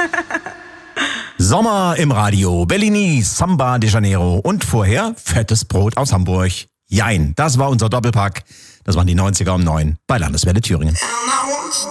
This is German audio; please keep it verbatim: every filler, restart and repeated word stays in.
Sommer im Radio, Bellini, Samba de Janeiro und vorher fettes Brot aus Hamburg. Jein, das war unser Doppelpack. Das waren die neunziger um neun bei Landeswelle Thüringen. And I want